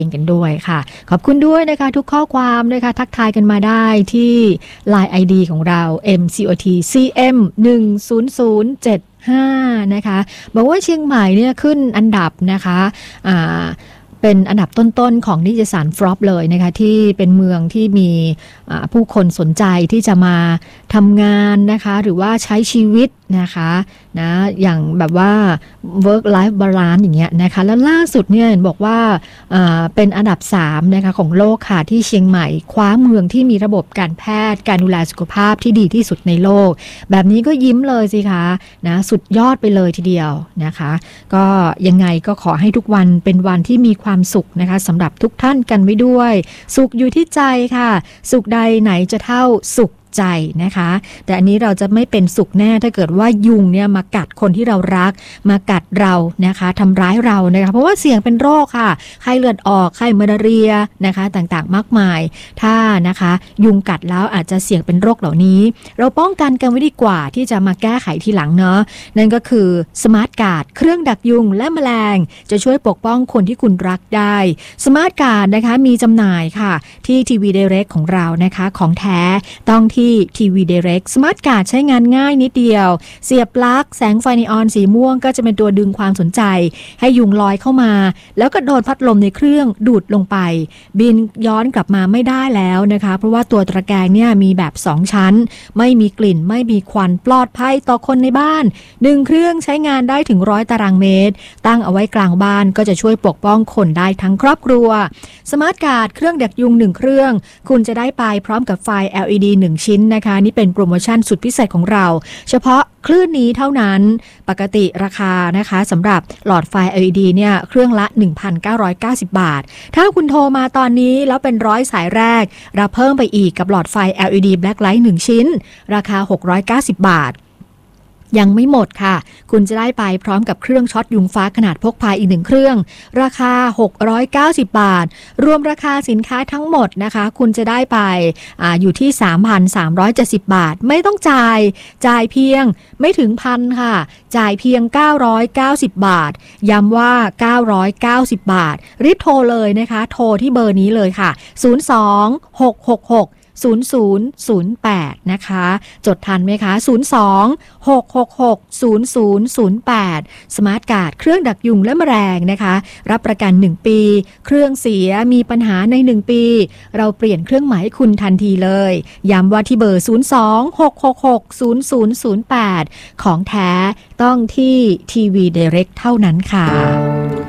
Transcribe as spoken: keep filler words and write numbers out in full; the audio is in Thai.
กันด้วยค่ะขอบคุณด้วยนะคะทุกข้อความนะคะทักทายกันมาได้ที่ ไลน์ ไอ ดี ของเรา เอ็ม ซี โอ ที ซี เอ็ม หนึ่ง ศูนย์ ศูนย์ เจ็ด ห้านะคะบอกว่าเชียงใหม่เนี่ยขึ้นอันดับนะคะอ่าเป็นอันดับต้นๆของนิตยสารฟรอปเลยนะคะที่เป็นเมืองที่มีผู้คนสนใจที่จะมาทำงานนะคะหรือว่าใช้ชีวิตนะคะนะอย่างแบบว่า work life balance อย่างเงี้ยนะคะแล้วล่าสุดเนี่ยบอกว่าเป็นอันดับสามนะคะของโลกค่ะที่เชียงใหม่คว้าเมืองที่มีระบบการแพทย์การดูแลสุขภาพที่ดีที่สุดในโลกแบบนี้ก็ยิ้มเลยสิคะนะสุดยอดไปเลยทีเดียวนะคะก็ยังไงก็ขอให้ทุกวันเป็นวันที่มีความสุขนะคะสำหรับทุกท่านกันไว้ด้วยสุขอยู่ที่ใจค่ะสุขใดไหนจะเท่าสุขใจนะคะแต่อันนี้เราจะไม่เป็นสุขแน่ถ้าเกิดว่ายุงเนี่ยมากัดคนที่เรารักมากัดเรานะคะทำร้ายเรานะคะเพราะว่าเสี่ยงเป็นโรคค่ะไข้เลือดออกไข้มาลาเรียนะคะต่างๆมากมายถ้านะคะยุงกัดแล้วอาจจะเสี่ยงเป็นโรคเหล่านี้เราป้องกันกันไว้ดีกว่าที่จะมาแก้ไขทีหลังเนาะนั่นก็คือสมาร์ทการ์ดเครื่องดักยุงและแมลงจะช่วยปกป้องคนที่คุณรักได้สมาร์ทการ์ดนะคะมีจำหน่ายค่ะที่ทีวี Direct ของเรานะคะของแท้ต้องที่ทีวี Direct Smart Card ใช้งานง่ายนิดเดียวเสียบปลั๊กแสงไฟนีออนสีม่วงก็จะเป็นตัวดึงความสนใจให้ยุงลอยเข้ามาแล้วก็โดนพัดลมในเครื่องดูดลงไปบินย้อนกลับมาไม่ได้แล้วนะคะเพราะว่าตัวตะแกรงเนี่ยมีแบบสองชั้นไม่มีกลิ่นไม่มีควันปลอดภัยต่อคนในบ้านหนึ่งเครื่องใช้งานได้ถึงร้อยตารางเมตรตั้งเอาไว้กลางบ้านก็จะช่วยปกป้องคนได้ทั้งครอบครัว Smart Card เครื่องดักยุงหนึ่งเครื่องคุณจะได้ไปพร้อมกับไฟ แอล อี ดี หนึ่งชิ้นนะคะนี่เป็นโปรโมชั่นสุดพิเศษของเราเฉพาะคลื่นนี้เท่านั้นปกติราคานะคะสำหรับหลอดไฟ แอล อี ดี เนี่ยเครื่องละ หนึ่งพันเก้าร้อยเก้าสิบ บาทถ้าคุณโทรมาตอนนี้แล้วเป็นร้อยสายแรกรับเพิ่มไปอีกกับหลอดไฟ แอล อี ดี Blacklight หนึ่งชิ้นราคาหกร้อยเก้าสิบบาทยังไม่หมดค่ะคุณจะได้ไปพร้อมกับเครื่องช็อตยุงฟ้าขนาดพกพาอีกหนึ่งเครื่องราคาหกร้อยเก้าสิบบาทรวมราคาสินค้าทั้งหมดนะคะคุณจะได้ไป อ, อยู่ที่ สามพันสามร้อยเจ็ดสิบ บาทไม่ต้องจ่ายจ่ายเพียงไม่ถึงพันค่ะจ่ายเพียงเก้าร้อยเก้าสิบบาทย้ำว่าเก้าร้อยเก้าสิบบาทรีบโทรเลยนะคะโทรที่เบอร์นี้เลยค่ะศูนย์ สอง หก หก หกศูนย์ ศูนย์ ศูนย์ แปดนะคะจดทันไหมคะศูนย์ สอง หก หก หก ศูนย์ ศูนย์ ศูนย์ แปดสมาร์ทการ์ดเครื่องดักยุงและแมลงนะคะรับประกันหนึ่งปีเครื่องเสียมีปัญหาในหนึ่งปีเราเปลี่ยนเครื่องหมายคุณทันทีเลยย้ำว่าที่เบอร์ศูนย์ สอง หก หก หก ศูนย์ ศูนย์ ศูนย์ แปดของแท้ต้องที่ทีวี Direct เท่านั้นค่ะ